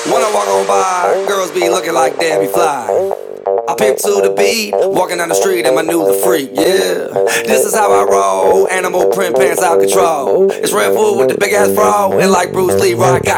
When I walk on by, girls be looking like Debbie Fly. I pimp to the beat, walking down the street and my new the freak, yeah. This is how I roll, animal print pants out control. It's Red Bull with the big ass fro, and like Bruce Lee, I got